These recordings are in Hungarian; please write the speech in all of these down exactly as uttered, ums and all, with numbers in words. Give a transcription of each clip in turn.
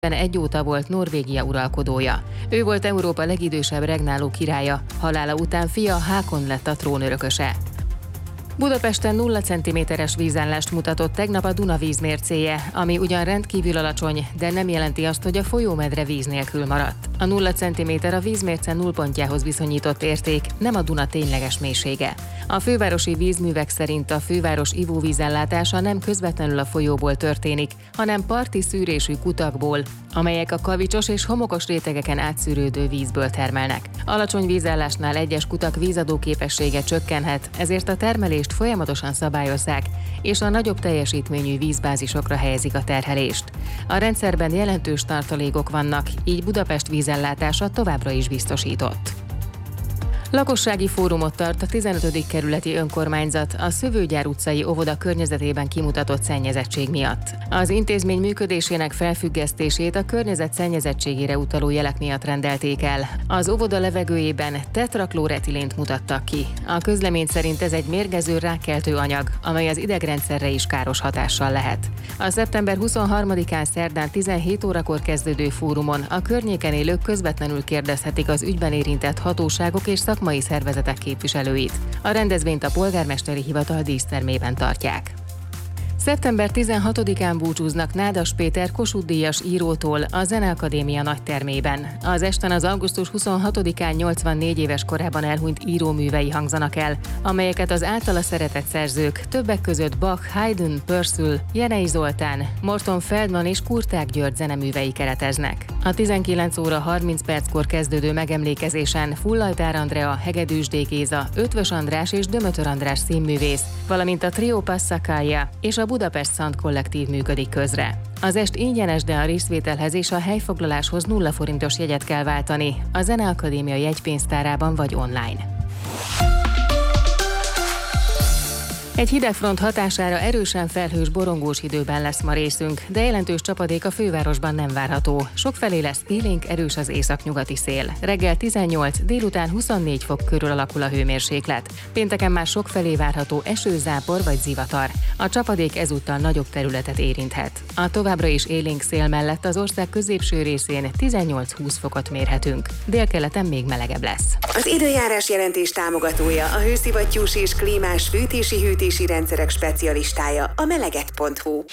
egy óta volt Norvégia uralkodója. Ő volt Európa legidősebb regnáló királya, halála után fia Hákon lett a trónörököse. Budapesten nulla centiméteres vízállást mutatott tegnap a Duna vízmércéje, ami ugyan rendkívül alacsony, de nem jelenti azt, hogy a folyómedre víz nélkül maradt. A nulla centiméter a vízmérce nullpontjához viszonyított érték, nem a Duna tényleges mélysége. A fővárosi vízművek szerint a főváros ivóvízellátása nem közvetlenül a folyóból történik, hanem parti szűrésű kutakból, amelyek a kavicsos és homokos rétegeken átszűrődő vízből termelnek. Alacsony vízállásnál egyes kutak vízadó képessége csökkenhet, ezért a termelést folyamatosan szabályozzák, és a nagyobb teljesítményű vízbázisokra helyezik a terhelést. A rendszerben jelentős tartalékok vannak, így Budapest vízellátása továbbra is biztosított. Lakossági fórumot tart a tizenötödik kerületi önkormányzat a Szövőgyár utcai óvoda környezetében kimutatott szennyezettség miatt. Az intézmény működésének felfüggesztését a környezet szennyezettségére utaló jelek miatt rendelték el. Az óvoda levegőjében tetraklóretilént mutattak ki. A közlemény szerint ez egy mérgező rákkeltő anyag, amely az idegrendszerre is káros hatással lehet. A szeptember huszonharmadikán szerdán tizenhét órakor kezdődő fórumon a környéken élők közvetlenül kérdezhetik az ügyben érintett hatóságok és szakmai szervezetek képviselőit. A rendezvényt a polgármesteri hivatal dísztermében tartják. szeptember tizenhatodikán búcsúznak Nádas Péter Kossuth-díjas írótól a Zeneakadémia nagytermében. Az esten az augusztus huszonhatodikán nyolcvannégy éves korában elhunyt íróművei hangzanak el, amelyeket az általa szeretett szerzők, többek között Bach, Haydn, Purcell, Jenei Zoltán, Morton Feldman és Kurták György zeneművei kereteznek. A tizenkilenc óra harminc perckor kezdődő megemlékezésen Fullajtár Andrea, Hegedűs D. Géza, Ötvös András és Dömötör András színművész, valamint a Trio Passacaglia és a Budapest Sound kollektív működik közre. Az est ingyenes, de a részvételhez és a helyfoglaláshoz nulla forintos jegyet kell váltani a Zeneakadémia jegypénztárában vagy online. Egy hidegfront hatására erősen felhős, borongós időben lesz ma részünk, de jelentős csapadék a fővárosban nem várható. Sokfelé lesz élénk, erős az északnyugati szél. Reggel tizennyolc, délután huszonnégy fok körül alakul a hőmérséklet. Pénteken már sokfelé várható eső, zápor vagy zivatar. A csapadék ezúttal nagyobb területet érinthet. A továbbra is élénk szél mellett az ország középső részén tizennyolc-húsz fokot mérhetünk. Délkeleten még melegebb lesz. Az időjárás jelentés támogatója, a hőszivattyús és klímás fűtési hűtési rendszerek specialistája, a meleget pont hu.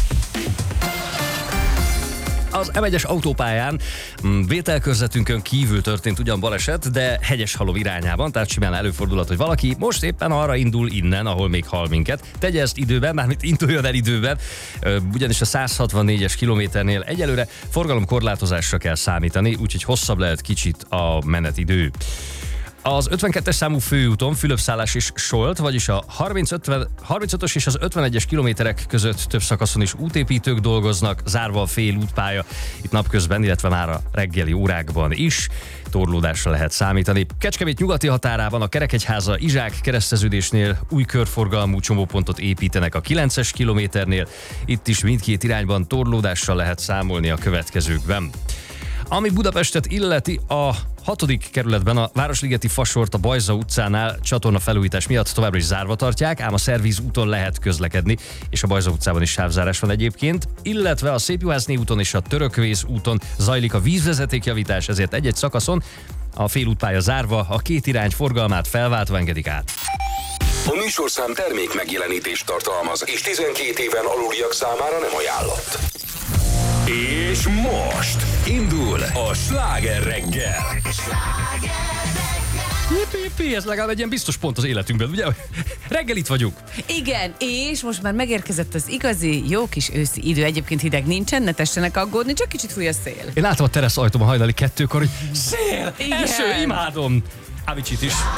Az em egyes autópályán vételkörzetünkön kívül történt ugyan baleset, de Hegyeshalom irányában, tehát simán előfordulhat, hogy valaki most éppen arra indul innen, ahol még hall minket. Tegye ezt időben, mármint induljon el időben, ugyanis a száz hatvannégyes kilométernél egyelőre forgalomkorlátozásra kell számítani, úgyhogy hosszabb lehet kicsit a menetidő. Az ötvenkettes számú főúton Fülöpszállás és Solt, vagyis a harmincötös és az ötvenegyes kilométerek között több szakaszon is útépítők dolgoznak, zárva a fél útpálya itt napközben, illetve már a reggeli órákban is. Torlódásra lehet számítani. Kecskemét nyugati határában a Kerekegyháza Izsák kereszteződésnél új körforgalmú csomópontot építenek a kilences kilométernél. Itt is mindkét irányban torlódással lehet számolni a következőkben. Ami Budapestet illeti, a hatodik kerületben a Városligeti Fasort a Bajza utcánál csatornafelújítás miatt továbbra is zárva tartják, ám a Szervíz úton lehet közlekedni, és a Bajza utcában is sávzárás van egyébként, illetve a Szépjuhászné úton és a Törökvész úton zajlik a vízvezetékjavítás, ezért egy-egy szakaszon a félútpálya zárva, a két irány forgalmát felváltva engedik át. A műsorszám termék megjelenítést tartalmaz, és tizenkét éven aluliak számára nem ajánlott. És most indul a Sláger reggel. Jippi, ez legalább egy ilyen biztos pont az életünkben, ugye? Reggel itt vagyunk. Igen, és most már megérkezett az igazi, jó kis őszi idő. Egyébként hideg nincsen, ne tessenek aggódni, csak kicsit fúj a szél. Én látom a teraszajtóm a hajnali kettőkor, hogy szél, igen. eső, imádom. Avicit is.